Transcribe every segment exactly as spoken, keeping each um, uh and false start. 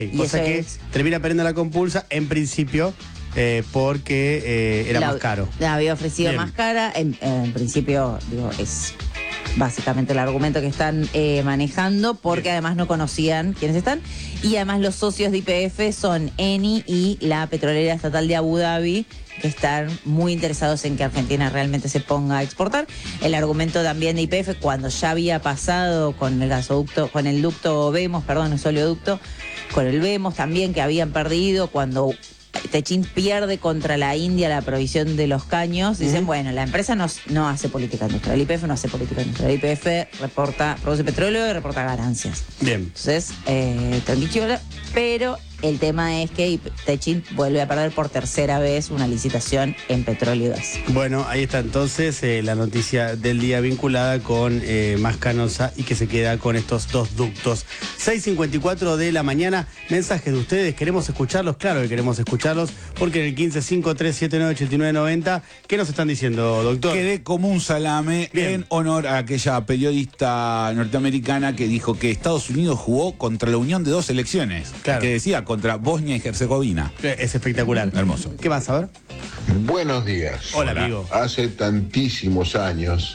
Cosa que es... termina perdiendo la compulsa, en principio, eh, porque eh, era la, más caro. La había ofrecido Bien. más cara. En, en principio, digo, es básicamente el argumento que están eh, manejando, porque Bien. además no conocían quiénes están. Y además los socios de Y P F son Eni y la Petrolera Estatal de Abu Dhabi, que están muy interesados en que Argentina realmente se ponga a exportar. El argumento también de Y P F, cuando ya había pasado con el gasoducto, con el ducto Vemos, perdón, el oleoducto, con el Vemos también, que habían perdido cuando Techint pierde contra la India la provisión de los caños. Dicen, uh-huh. bueno, la empresa no, no hace política industrial, el Y P F no hace política industrial, el Y P F reporta, produce petróleo y reporta ganancias. Bien. Entonces, eh, tranquilo, pero el tema es que Techint vuelve a perder por tercera vez una licitación en petróleo y gas. Bueno, ahí está entonces eh, la noticia del día vinculada con eh, Mascanosa y que se queda con estos dos ductos. seis cincuenta y cuatro de la mañana, mensajes de ustedes, queremos escucharlos, claro que queremos escucharlos, porque en el quince cinco tres siete nueve ocho nueve nueve cero, ¿qué nos están diciendo, doctor? Quedé como un salame. Bien. En honor a aquella periodista norteamericana que dijo que Estados Unidos jugó contra la unión de dos selecciones. Claro. Que decía contra Bosnia y Herzegovina. Es espectacular. Hermoso. ¿Qué vas a ver? Buenos días. Hola, amigo. Hace tantísimos años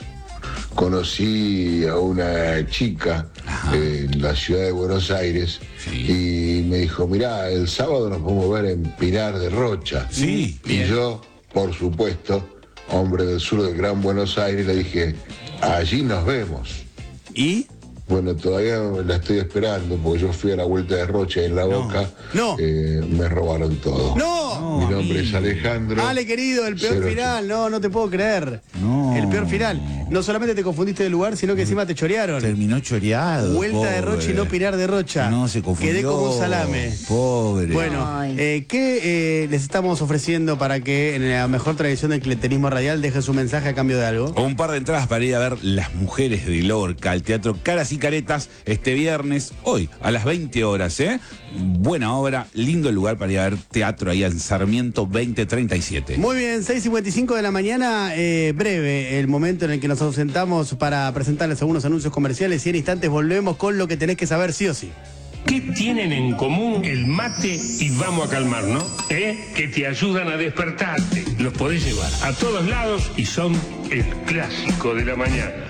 conocí a una chica eh, en la ciudad de Buenos Aires, sí. y me dijo, mirá, el sábado nos podemos ver en Pinar de Rocha. Sí, y bien. Yo, por supuesto, hombre del sur del Gran Buenos Aires, le dije, allí nos vemos. ¿Y? Bueno, todavía la estoy esperando porque yo fui a la vuelta de Rocha y en la no. Boca no. Eh, me robaron todo. ¡No! Mi nombre es Alejandro. Ale, querido, el peor cero final. ocho. No, no te puedo creer. No. El peor final. No solamente te confundiste de lugar, sino que encima te chorearon. Terminó choreado. Vuelta pobre. de Rocha y no Pinar de Rocha. No, se confundió. Quedé como un salame. Pobre. Bueno, eh, ¿qué eh, les estamos ofreciendo para que en la mejor tradición del clientelismo radial dejen su mensaje a cambio de algo? Un par de entradas para ir a ver Las Mujeres de Lorca, al Teatro Caras y Caretas, este viernes, hoy, a las veinte horas, ¿eh? Buena obra, lindo lugar para ir a ver teatro ahí en Sarmiento veinte treinta y siete. Muy bien, seis cincuenta y cinco de la mañana, eh, breve el momento en el que nos ausentamos para presentarles algunos anuncios comerciales y en instantes volvemos con lo que tenés que saber sí o sí. ¿Qué tienen en común el mate y vamos a calmarnos? ¿Eh? Que te ayudan a despertarte. Los podés llevar a todos lados y son el clásico de la mañana.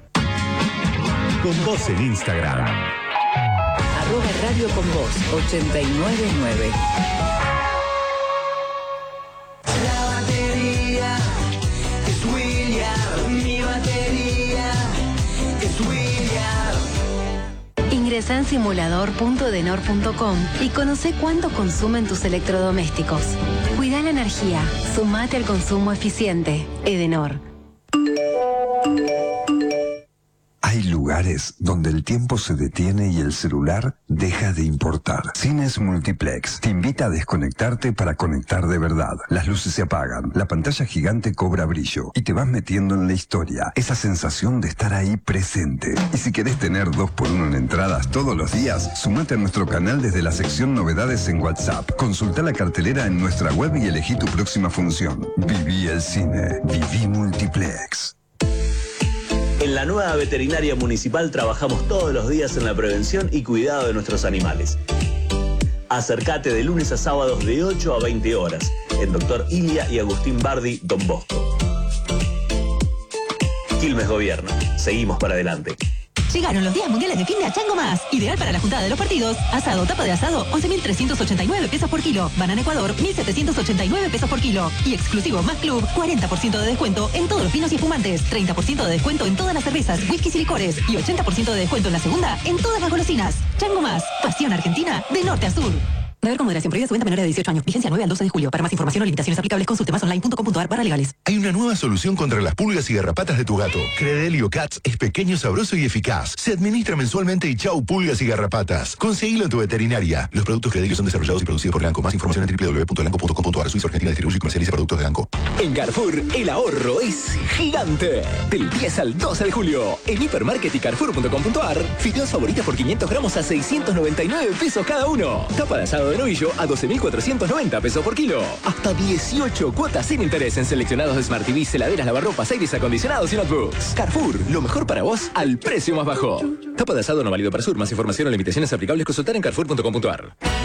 Con vos en Instagram. Arroba Radio con Vos ochenta y nueve nueve. La batería es William. Mi batería es William. Ingresa en simulador punto edenor punto com y conoce cuánto consumen tus electrodomésticos. Cuida la energía. Sumate al consumo eficiente. Edenor. Hay lugares donde el tiempo se detiene y el celular deja de importar. Cines Multiplex te invita a desconectarte para conectar de verdad. Las luces se apagan, la pantalla gigante cobra brillo y te vas metiendo en la historia. Esa sensación de estar ahí presente. Y si querés tener dos por uno en entradas todos los días, sumate a nuestro canal desde la sección Novedades en WhatsApp. Consulta la cartelera en nuestra web y elegí tu próxima función. Viví el cine. Viví Multiplex. En la nueva veterinaria municipal trabajamos todos los días en la prevención y cuidado de nuestros animales. Acércate de lunes a sábados de ocho a veinte horas en Doctor Ilia y Agustín Bardi, Don Bosco. Quilmes Gobierno. Seguimos para adelante. Llegaron los días mundiales de fin de a Chango Más. Ideal para la juntada de los partidos. Asado, tapa de asado, once mil trescientos ochenta y nueve pesos por kilo. Banana Ecuador, mil setecientos ochenta y nueve pesos por kilo. Y exclusivo Más Club, cuarenta por ciento de descuento en todos los vinos y espumantes. treinta por ciento de descuento en todas las cervezas, whiskies y licores. Y ochenta por ciento de descuento en la segunda en todas las golosinas. Chango Más, pasión argentina de norte a sur. Beber con moderación, prohibida su venta a menores de dieciocho años. Vigencia nueve al doce de julio. Para más información o limitaciones aplicables, consulte más online punto com punto ar barra legales. Hay una nueva solución contra las pulgas y garrapatas de tu gato. Credelio Cats es pequeño, sabroso y eficaz. Se administra mensualmente y chau pulgas y garrapatas. Conseguilo en tu veterinaria. Los productos Credelio son desarrollados y producidos por Lanco. Más información en doble u doble u doble u punto lanco punto com punto ar. Suiza Argentina distribuye y comercializa productos de Lanco. En Carrefour, el ahorro es gigante. Del diez al doce de julio. En Hipermarket y Carrefour punto com punto ar. Fideos favoritas por quinientos gramos a seiscientos noventa y nueve pesos cada uno. Tapa de asado de novillo a doce mil cuatrocientos noventa pesos por kilo. Hasta dieciocho cuotas sin interés en seleccionados Smart T Vs, heladeras, lavarropas, aires acondicionados y notebooks. Carrefour, lo mejor para vos al precio más bajo. Tapa de asado no válido para Sur. Más información o limitaciones aplicables consultar en carrefour punto com punto ar.